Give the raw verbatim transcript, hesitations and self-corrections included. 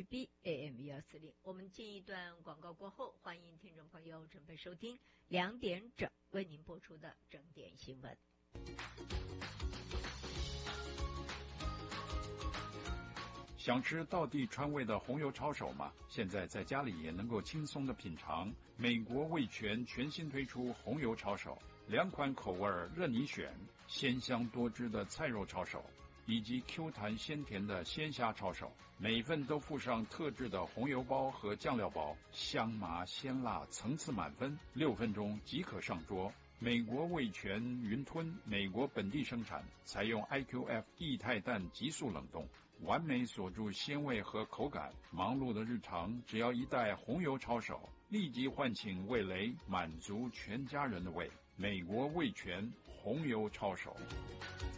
B A M 一二四零。我们进一段广告过后，欢迎听众朋友准备收听两点整为您播出的整点新闻。 想吃道地川味的红油抄手吗？现在在家里也能够轻松的品尝。美国味全全新推出红油抄手，两款口味任你选，鲜香多汁的菜肉抄手，以及 Q 弹鲜甜的鲜虾抄手，每份都附上特制的红油包和酱料包，香麻鲜辣，层次满分，六分钟即可上桌。美国味全云吞，美国本地生产，采用 I Q F 液态氮急速冷冻，完美锁住鲜味和口感。忙碌的日常，只要一袋红油抄手，立即唤醒味蕾，满足全家人的胃。美国味全红油抄手。